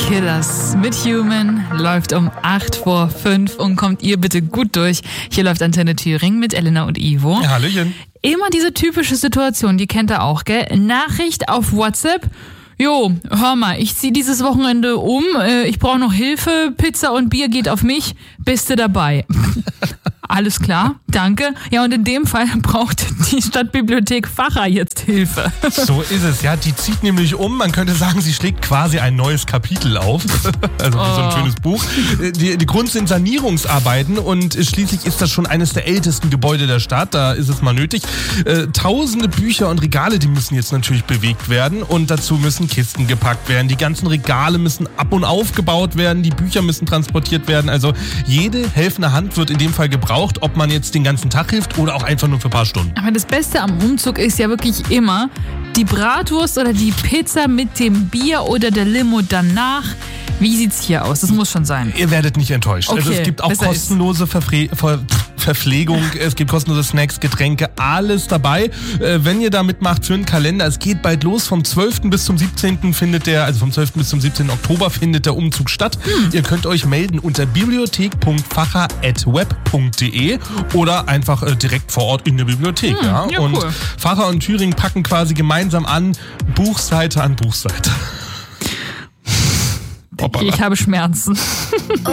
Killers mit Human läuft um 5:08 und kommt ihr bitte gut durch. Hier läuft Antenne Thüringen mit Elena und Ivo. Ja, Hallöchen. Immer diese typische Situation, die kennt ihr auch, gell? Nachricht auf WhatsApp. Jo, hör mal, ich zieh dieses Wochenende um, ich brauche noch Hilfe, Pizza und Bier geht auf mich, bist du dabei? Alles klar, danke. Ja, und in dem Fall braucht die Stadtbibliothek Facher jetzt Hilfe. So ist es, ja. Die zieht nämlich um. Man könnte sagen, sie schlägt quasi ein neues Kapitel auf. Also wie so ein schönes Buch. Die Grund sind Sanierungsarbeiten und schließlich ist das schon eines der ältesten Gebäude der Stadt. Da ist es mal nötig. Tausende Bücher und Regale, die müssen jetzt natürlich bewegt werden und dazu müssen Kisten gepackt werden. Die ganzen Regale müssen ab- und aufgebaut werden. Die Bücher müssen transportiert werden. Also jede helfende Hand wird in dem Fall gebraucht, ob man jetzt den ganzen Tag hilft oder auch einfach nur für ein paar Stunden. Aber das Beste am Umzug ist ja wirklich immer die Bratwurst oder die Pizza mit dem Bier oder der Limo danach. Wie sieht's hier aus? Das muss schon sein. Ihr werdet nicht enttäuscht. Okay, also es gibt auch kostenlose Verpflegung, es gibt kostenlose Snacks, Getränke, alles dabei. Wenn ihr da mitmacht für einen Kalender, es geht bald los. Vom 12. bis zum 17. vom 12. bis zum 17. Oktober findet der Umzug statt. Ihr könnt euch melden unter bibliothek.facher@web.de oder einfach direkt vor Ort in der Bibliothek. Ja, und cool. Facher und Thüringen packen quasi gemeinsam an, Buchseite an Buchseite. Ich habe Schmerzen.